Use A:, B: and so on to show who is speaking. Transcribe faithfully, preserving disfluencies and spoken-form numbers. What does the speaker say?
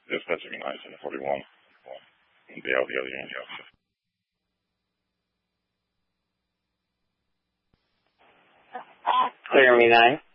A: dispatching nineteen forty-one. The L D L unit.
B: Clear me nine.